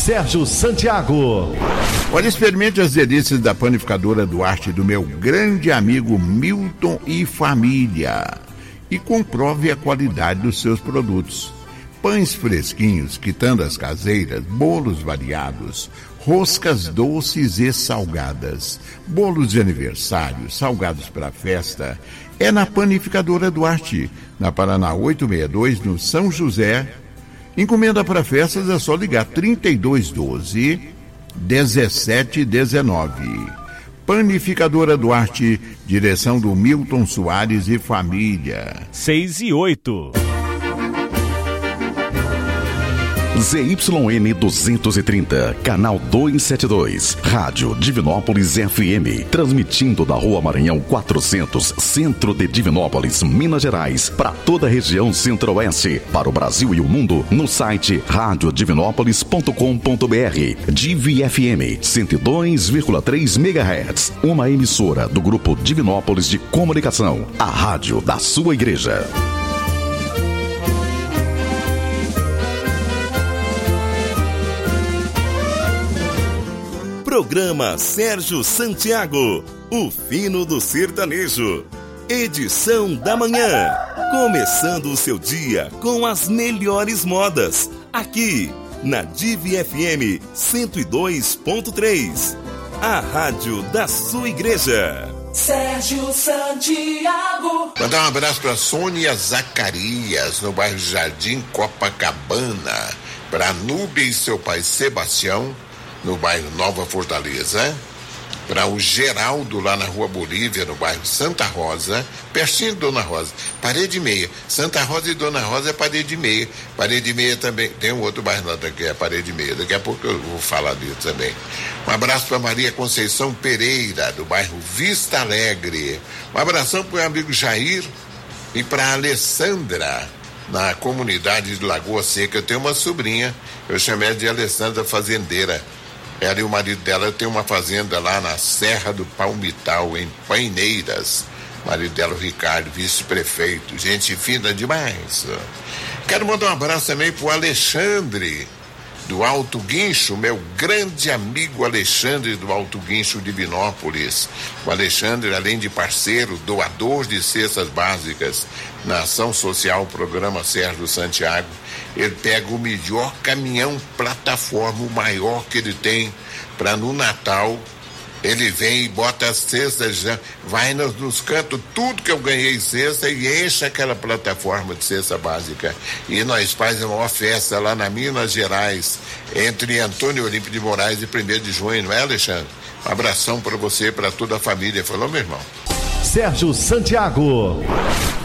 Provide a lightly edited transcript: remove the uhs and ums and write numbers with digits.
Sérgio Santiago. Olha, experimente as delícias da panificadora Duarte do meu grande amigo Milton e família e comprove a qualidade dos seus produtos. Pães fresquinhos, quitandas caseiras, bolos variados, roscas doces e salgadas, bolos de aniversário, salgados para festa. É na panificadora Duarte, na Paraná 862, no São José. Encomenda para festas é só ligar 3212-1719. Panificadora Duarte, direção do Milton Soares e família. 6:08. ZYN 230, canal 272, Rádio Divinópolis FM, transmitindo da Rua Maranhão 400, centro de Divinópolis, Minas Gerais, para toda a região centro-oeste, para o Brasil e o mundo, no site radiodivinópolis.com.br. Divi FM 102,3 MHz, uma emissora do Grupo Divinópolis de Comunicação, a rádio da sua igreja. Programa Sérgio Santiago, o fino do sertanejo. Edição da manhã. Começando o seu dia com as melhores modas. Aqui, na Divi FM 102.3. A rádio da sua igreja. Sérgio Santiago. Mandar um abraço para Sônia Zacarias, no bairro Jardim Copacabana. Para Núbia e seu pai Sebastião, no bairro Nova Fortaleza, para o Geraldo lá na Rua Bolívia, no bairro Santa Rosa, pertinho de Dona Rosa, Parede Meia. Santa Rosa e Dona Rosa é Parede Meia. Parede Meia também, tem um outro bairro lá que é Parede Meia, daqui a pouco eu vou falar disso também. Um abraço para Maria Conceição Pereira, do bairro Vista Alegre. Um abração para o meu amigo Jair e para a Alessandra, na comunidade de Lagoa Seca. Eu tenho uma sobrinha, eu chamei ela de Alessandra Fazendeira. Ela e o marido dela tem uma fazenda lá na Serra do Palmital, em Paineiras. O marido dela, o Ricardo, vice-prefeito. Gente fina demais. Quero mandar um abraço também pro Alexandre, do Alto Guincho, meu grande amigo Alexandre do Alto Guincho de Divinópolis. O Alexandre, além de parceiro, doador de cestas básicas na Ação Social, Programa Sérgio Santiago, ele pega o melhor caminhão plataforma, o maior que ele tem, para no Natal ele vem e bota as cestas, vai nos cantos, tudo que eu ganhei cesta, e enche aquela plataforma de cesta básica. E nós fazemos uma festa lá na Minas Gerais, entre Antônio Olímpio de Moraes e 1º de junho, não é, Alexandre? Um abração para você e para toda a família. Falou, meu irmão? Sérgio Santiago.